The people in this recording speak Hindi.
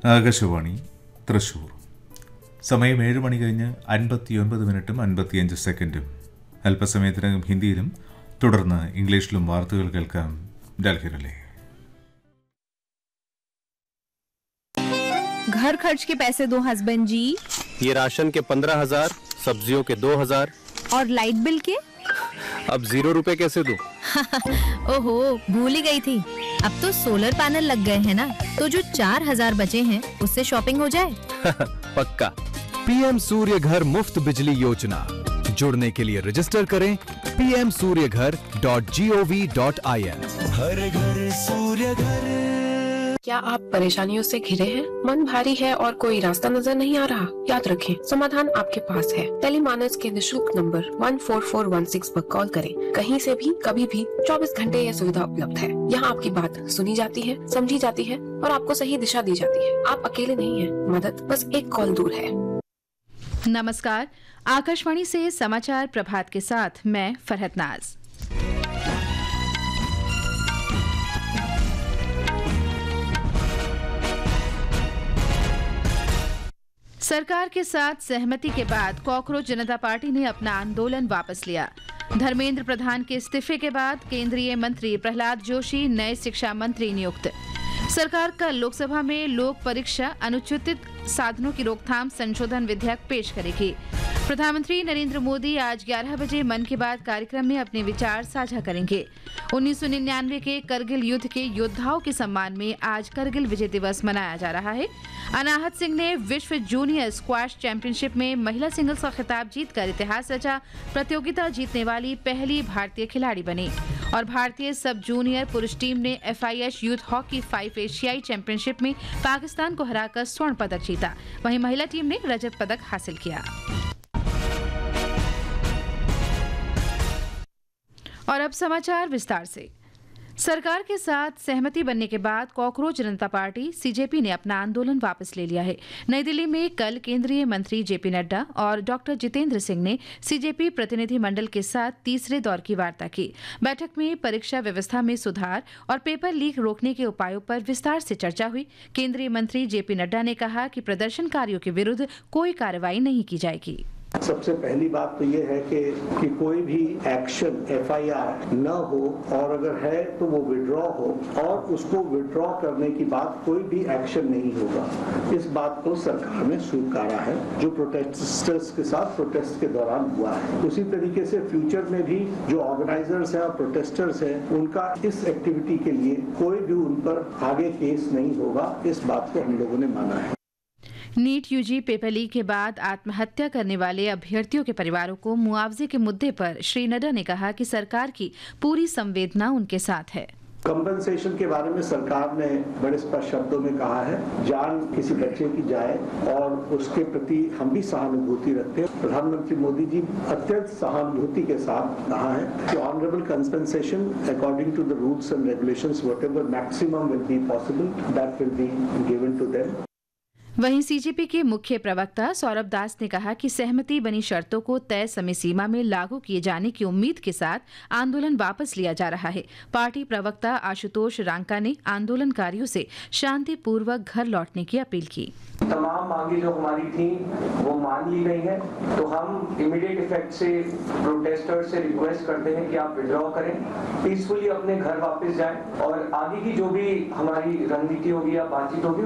ആകാശവാണി തൃശൂർ. സമയം 7 മണി കഴിഞ്ഞ് 59 മിനിറ്റും 55 സെക്കൻഡും. അല്പസമയത്തിനകം ഹിന്ദിയിലും തുടർന്ന് ഇംഗ്ലീഷിലും വാർത്തകൾ കേൾക്കാം. ഡൽഹിയിലെ घर खर्च के पैसे दो हस्बैंड जी. ये राशन के 15,000, सब्जियों के 2,000 और लाइट बिल के? अब 0 रुपए कैसे दूं? ओहो, भूल ही गई थी. अब तो सोलर पैनल लग गए हैं ना, तो जो 4,000 बचे हैं उससे शॉपिंग हो जाए. पक्का. पीएम सूर्य घर मुफ्त बिजली योजना. जुड़ने के लिए रजिस्टर करें pmsuryaghar.gov.in. हर घर सूर्य घर. क्या आप परेशानियों से घिरे हैं? मन भारी है और कोई रास्ता नजर नहीं आ रहा? याद रखें, समाधान आपके पास है. टेलीमानस के निशुल्क नंबर 14416 पर कॉल करें. कहीं से भी कभी भी 24 घंटे यह सुविधा उपलब्ध है. यहाँ आपकी बात सुनी जाती है, समझी जाती है और आपको सही दिशा दी जाती है. आप अकेले नहीं हैं. मदद बस एक कॉल दूर है. नमस्कार, आकाशवाणी से समाचार प्रभात के साथ मैं फरहत नाज. सरकार के साथ सहमति के बाद कॉकरोच जनता पार्टी ने अपना आंदोलन वापस लिया. धर्मेंद्र प्रधान के इस्तीफे के बाद केंद्रीय मंत्री प्रहलाद जोशी नए शिक्षा मंत्री नियुक्त. सरकार कल लोकसभा में लोक परीक्षा अनुचित साधनों की रोकथाम संशोधन विधेयक पेश करेगी. प्रधानमंत्री नरेंद्र मोदी आज 11 बजे मन की बात कार्यक्रम में अपने विचार साझा करेंगे. 1999 के करगिल युद्ध के योद्धाओं के सम्मान में आज करगिल विजय दिवस मनाया जा रहा है. अनाहत सिंह ने विश्व जूनियर स्क्वैश चैंपियनशिप में महिला सिंगल्स का खिताब जीतकर इतिहास रचा. प्रतियोगिता जीतने वाली पहली भारतीय खिलाड़ी बनी. और भारतीय सब जूनियर पुरुष टीम ने FIH यूथ हॉकी 5 एशियाई चैंपियनशिप में पाकिस्तान को हराकर स्वर्ण पदक जीता. वहीं महिला टीम ने रजत पदक हासिल किया. और अब समाचार विस्तार से. सरकार के साथ सहमति बनने के बाद कॉकरोच जनता पार्टी CJP ने अपना आंदोलन वापस ले लिया है. नई दिल्ली में कल केंद्रीय मंत्री JP नड्डा और डॉक्टर जितेंद्र सिंह ने CJP प्रतिनिधि मंडल के साथ तीसरे दौर की वार्ता की. बैठक में परीक्षा व्यवस्था में सुधार और पेपर लीक रोकने के उपायों पर विस्तार से चर्चा हुई. केंद्रीय मंत्री JP नड्डा ने कहा कि प्रदर्शनकारियों के विरुद्ध कोई कार्रवाई नहीं की जाएगी. सबसे पहली बात तो ये है कि कोई भी एक्शन FIR न हो और अगर है तो वो विड्रॉ हो और उसको विड्रॉ करने की बाद कोई भी एक्शन नहीं होगा. इस बात को सरकार ने स्वीकारा है जो प्रोटेस्टर्स के साथ प्रोटेस्ट के दौरान हुआ है. उसी तरीके से फ्यूचर में भी जो ऑर्गेनाइजर्स हैं और प्रोटेस्टर्स हैं उनका इस एक्टिविटी के लिए कोई भी उन पर आगे केस नहीं होगा. इस बात को हम लोगों ने माना है. नीट UG पेपर लीक के बाद आत्महत्या करने वाले अभ्यर्थियों के परिवारों को मुआवजे के मुद्दे पर श्री नड्डा ने कहा कि सरकार की पूरी संवेदना उनके साथ है. कंपनसेशन के बारे में सरकार ने बड़े स्पष्ट शब्दों में कहा है. जान किसी बच्चे की जाए और उसके प्रति हम भी सहानुभूति रखते हैं. प्रधानमंत्री मोदी जी अत्यंत सहानुभूति के साथ कहा है कि honourable compensation according to the rules and regulations whatever maximum will be possible that will be given to them. वहीं CJP के मुख्य प्रवक्ता सौरभ दास ने कहा कि सहमति बनी शर्तों को तय समय सीमा में लागू किए जाने की उम्मीद के साथ आंदोलन वापस लिया जा रहा है. पार्टी प्रवक्ता आशुतोष रांका ने आंदोलनकारियों से शांतिपूर्वक घर लौटने की अपील की. तमाम मांगे जो हमारी थी वो मान ली गई है, तो हम इमीडिएट इफेक्ट से प्रोटेस्टर्स से रिक्वेस्ट करते हैं कि आप विड्रॉ करें, पीसफुली अपने घर वापस जाएं और आगे की जो भी हमारी रणनीति होगी या बातचीत होगी